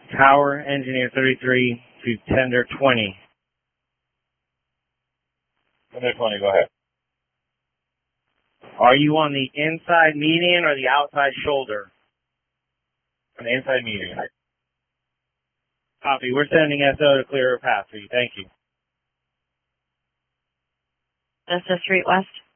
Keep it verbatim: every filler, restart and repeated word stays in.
Tower Engineer thirty-three to Tender twenty. Tender twenty, go ahead. Are you on the inside median or the outside shoulder? On the inside median. Copy. We're sending S O to clear a path for you. Thank you. Justice Street West.